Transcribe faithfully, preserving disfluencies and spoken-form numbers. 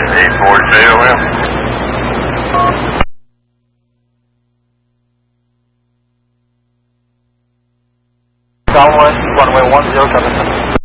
eight four J O M. Southwest, runway one zero seven.